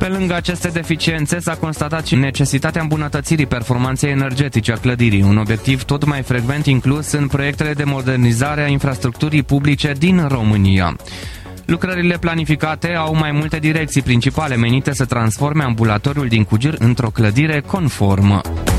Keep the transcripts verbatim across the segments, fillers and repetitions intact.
Pe lângă aceste deficiențe, s-a constatat și necesitatea îmbunătățirii performanței energetice a clădirii, un obiectiv tot mai frecvent inclus în proiectele de modernizare a infrastructurii publice din România. Lucrările planificate au mai multe direcții principale menite să transforme ambulatoriul din Cugir într-o clădire conformă.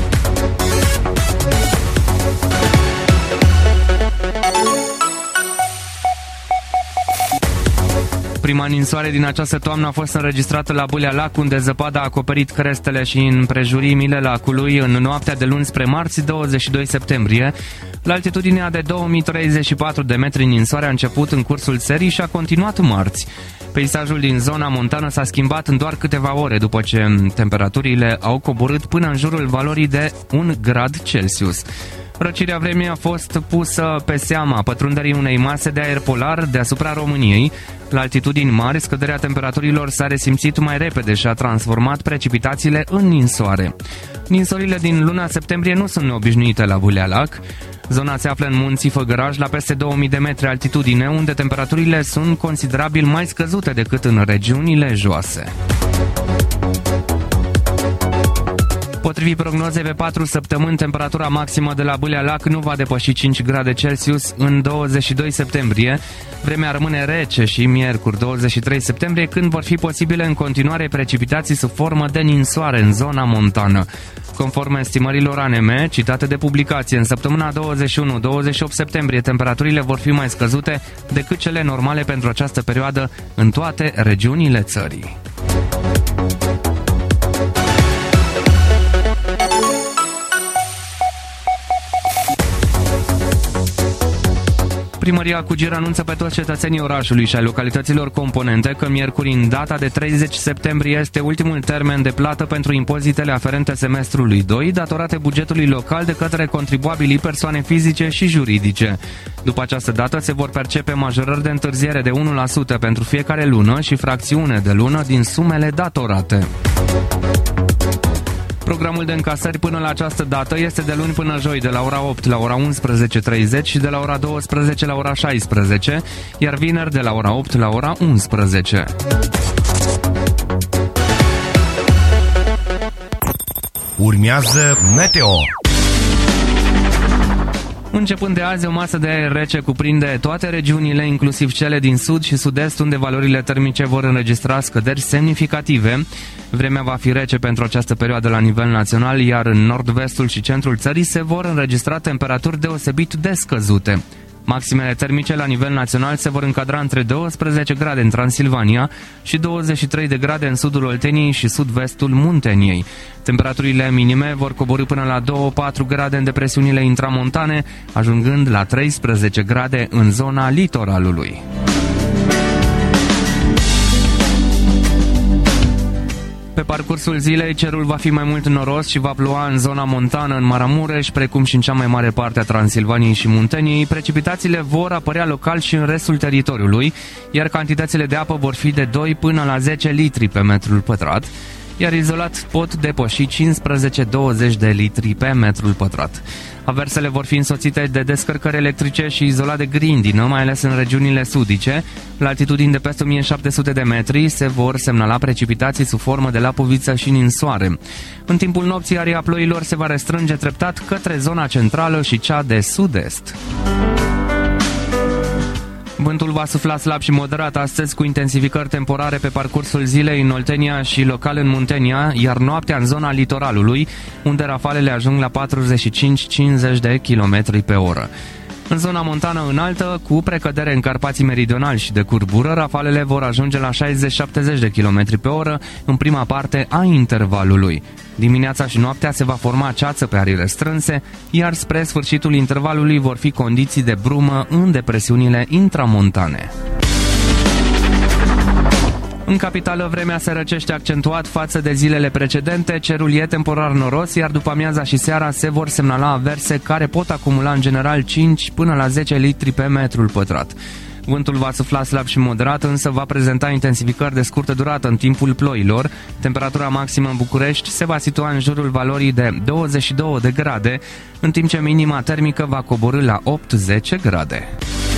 Prima ninsoare din această toamnă a fost înregistrată la Bulea Lac, unde zăpada a acoperit crestele și împrejurimile lacului în noaptea de luni spre marți, douăzeci și doi septembrie. La altitudinea de două mii treizeci și patru de metri, ninsoarea a început în cursul serii și a continuat marți. Peisajul din zona montană s-a schimbat în doar câteva ore după ce temperaturile au coborât până în jurul valorii de un grad Celsius. Răcirea vremii a fost pusă pe seama pătrunderii unei mase de aer polar deasupra României. La altitudini mari, scăderea temperaturilor s-a resimțit mai repede și a transformat precipitațiile în ninsoare. Ninsorile din luna septembrie nu sunt neobișnuite la Bulea Lac. Zona se află în munții Făgăraș, la peste două mii de metri altitudine, unde temperaturile sunt considerabil mai scăzute decât în regiunile joase. Potrivit prognozei, pe patru săptămâni, temperatura maximă de la Bulea Lac nu va depăși cinci grade Celsius în douăzeci și doi septembrie. Vremea rămâne rece și miercuri, douăzeci și trei septembrie, când vor fi posibile în continuare precipitații sub formă de ninsoare în zona montană. Conform estimărilor A N M, citate de publicație, în săptămâna douăzeci și unu douăzeci și opt septembrie, temperaturile vor fi mai scăzute decât cele normale pentru această perioadă în toate regiunile țării. Primăria Cugir anunță pe toți cetățenii orașului și ai localităților componente că miercuri, în data de treizeci septembrie, este ultimul termen de plată pentru impozitele aferente semestrului doi, datorate bugetului local de către contribuabilii persoane fizice și juridice. După această dată se vor percepe majorări de întârziere de unu la sută pentru fiecare lună și fracțiune de lună din sumele datorate. Programul de încasări până la această dată este de luni până joi, de la ora opt la ora unsprezece treizeci și de la ora douăsprezece la ora șaisprezece, iar vineri de la ora opt la ora unsprezece. Urmează Meteo. Începând de azi, o masă de aer rece cuprinde toate regiunile, inclusiv cele din sud și sud-est, unde valorile termice vor înregistra scăderi semnificative. Vremea va fi rece pentru această perioadă la nivel național, iar în nord-vestul și centrul țării se vor înregistra temperaturi deosebit de scăzute. Maximele termice la nivel național se vor încadra între douăsprezece grade în Transilvania și douăzeci și trei de grade în sudul Olteniei și sud-vestul Munteniei. Temperaturile minime vor coborî până la doi patru grade în depresiunile intramontane, ajungând la treisprezece grade în zona litoralului. Pe parcursul zilei, cerul va fi mai mult noros și va ploua în zona montană, în Maramureș, precum și în cea mai mare parte a Transilvaniei și Munteniei. Precipitațiile vor apărea local și în restul teritoriului, iar cantitățile de apă vor fi de doi până la zece litri pe metrul pătrat, iar izolat pot depăși cincisprezece douăzeci de litri pe metrul pătrat. Aversele vor fi însoțite de descărcări electrice și izolat de grindină, mai ales în regiunile sudice. La altitudini de peste o mie șapte sute de metri se vor semnala precipitații sub formă de lapoviță și ninsoare. În timpul nopții, aria ploilor se va restrânge treptat către zona centrală și cea de sud-est. Vântul va sufla slab și moderat astăzi, cu intensificări temporare pe parcursul zilei în Oltenia și local în Muntenia, iar noaptea în zona litoralului, unde rafalele ajung la patruzeci și cinci cincizeci de kilometri pe oră. În zona montană înaltă, cu precădere în Carpații meridionali și de curbură, rafalele vor ajunge la șaizeci șaptezeci de kilometri pe oră în prima parte a intervalului. Dimineața și noaptea se va forma ceață pe arile strânse, iar spre sfârșitul intervalului vor fi condiții de brumă în depresiunile intramontane. În capitală, vremea se răcește accentuat față de zilele precedente, cerul e temporar noros, iar după amiaza și seara se vor semnala averse care pot acumula în general cinci până la zece litri pe metrul pătrat. Vântul va sufla slab și moderat, însă va prezenta intensificări de scurtă durată în timpul ploilor. Temperatura maximă în București se va situa în jurul valorii de douăzeci și două de grade, în timp ce minima termică va coborî la opt zece grade.